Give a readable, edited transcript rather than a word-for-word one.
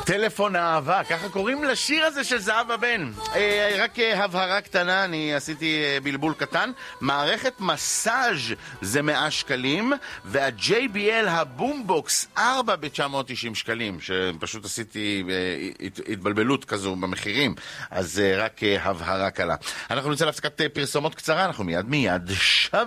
טלפון אהבה, ככה קוראים לשיר הזה של זהבה בן. רק הבהרה קטנה, אני עשיתי בלבול קטן. מערכת מסאז' זה 100 שקלים, וה-JBL הבומבוקס 4 ב-990 שקלים, שפשוט עשיתי התבלבלות כזו במחירים, אז רק הבהרה קלה. אנחנו נצא להפסקת פרסומות קצרה, אנחנו מיד שב